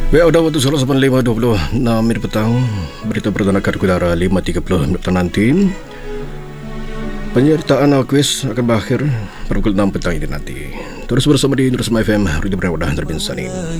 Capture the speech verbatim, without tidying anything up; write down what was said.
Baik, udah waktu sebelas lima dua puluh enam minit petang. Berita perdana kat udara lima tiga puluh minit petang nanti. Penyertaan kuis akan berakhir pada pukul enam petang ini nanti. Terus bersama di Nurul F M, Radio Bermudah Terbinsani.